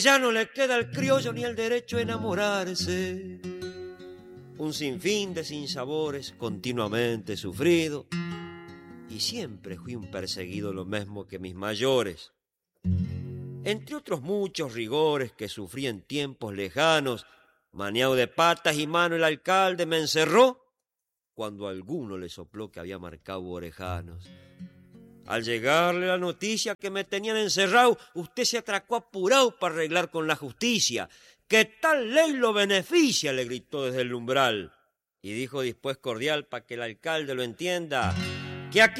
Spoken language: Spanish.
Ya no le queda al criollo ni el derecho a enamorarse. Un sinfín de sinsabores continuamente sufrido, y siempre fui un perseguido lo mismo que mis mayores. Entre otros muchos rigores que sufrí en tiempos lejanos, maniao de patas y mano el alcalde me encerró cuando alguno le sopló que había marcado orejanos. Al llegarle la noticia que me tenían encerrado, usted se atracó apurado para arreglar con la justicia. ¡Que tal ley lo beneficia!, le gritó desde el umbral. Y dijo después cordial, para que el alcalde lo entienda, que aquí